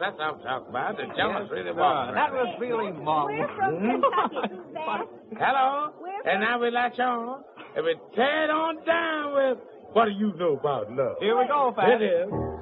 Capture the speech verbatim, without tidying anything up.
that's what I'm talking about. The Jonas Yes, really sir. walking That around. was really marvelous. We're from Kentucky, Suzanne. Hello? We're And now we latch on. And we tear it on down with what do you know about love? Here we go, Pat. It is.